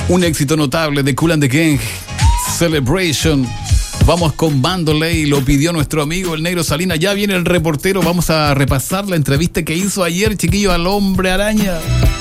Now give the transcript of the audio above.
Un éxito notable de Kool and the Gang, Celebration. Vamos con Bandoley, lo pidió nuestro amigo el Negro Salinas. Ya viene el reportero, vamos a repasar la entrevista que hizo ayer, chiquillo, al Hombre Araña.